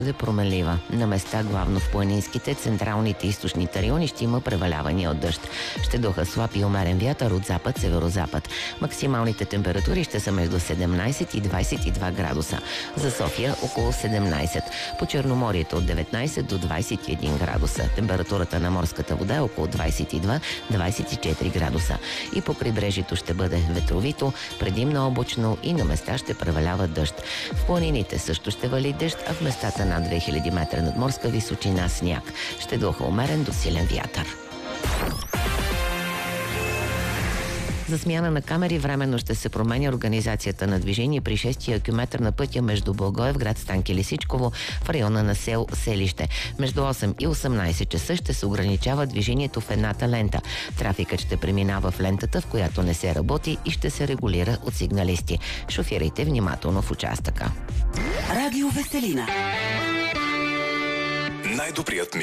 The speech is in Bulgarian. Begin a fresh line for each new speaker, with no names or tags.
Бъде променлива. На места, главно в планинските, централните и източните райони, ще има превалявания от дъжд. Ще духа слаб и умерен вятър от запад, северозапад. Максималните температури ще са между 17 и 22 градуса. За София около 17. По Черноморието от 19 до 21 градуса. Температурата на морската вода е около 22-24 градуса. И по крайбрежието ще бъде ветровито, предимно облачно и на места ще превалява дъжд. В планините също ще вали дъжд, а в местата над 2000 метра над морска височина сняг. Ще духа умерен до силен вятър. За смяна на камери временно ще се променя организацията на движение при 6-я километър на пътя между Благоевград, Станки Лисичково в района на Селище. Между 8 и 18 часа ще се ограничава движението в едната лента. Трафикът ще преминава в лентата, в която не се работи и ще се регулира от сигналисти. Шофирайте внимателно в участъка.
Радио Веселина.
Най-добрият